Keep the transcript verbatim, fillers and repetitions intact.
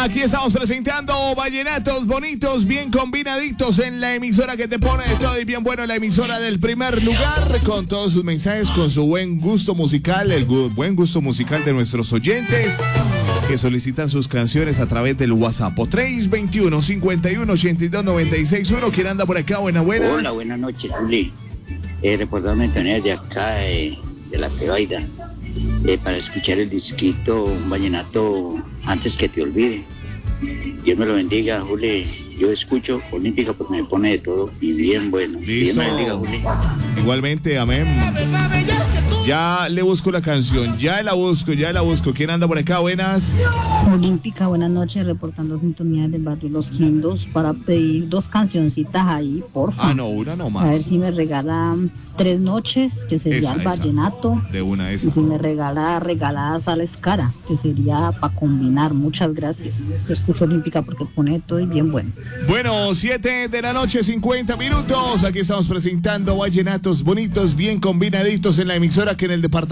Aquí estamos presentando vallenatos bonitos, bien combinaditos en la emisora que te pone de todo y bien bueno, la emisora del primer lugar, con todos sus mensajes, con su buen gusto musical, el gu- buen gusto musical de nuestros oyentes que solicitan sus canciones a través del WhatsApp. tres veintiuno, cincuenta y uno, ochenta y dos, noventa y seis uno. ¿Quién anda por acá? Buenas, buenas. Hola, buenas noches, Juli. Eh, reportándome Antonio de acá, eh, de la Tebaida, eh, para escuchar el disquito, un vallenato antes que te olvide. Dios me lo bendiga, Juli. Yo escucho Olímpica porque me pone de todo y bien bueno. Dios Listo. me bendiga, Juli. Igualmente, amén. Ya le busco la canción, ya la busco, ya la busco. ¿Quién anda por acá? Buenas. Olímpica, buenas noches, reportando sintonía del barrio Los Quindos para pedir dos cancioncitas ahí, porfa. Ah, no, una no A ver más. si me regalan Tres Noches, que sería Esa, el esa. vallenato. De una Y esa. si me regala Regaladas a la Escara, que sería para combinar. Muchas gracias. Yo escucho Olímpica porque pone todo y bien bueno. Bueno, siete de la noche, cincuenta minutos. Aquí estamos presentando vallenatos bonitos, bien combinaditos en la emisora que en el departamento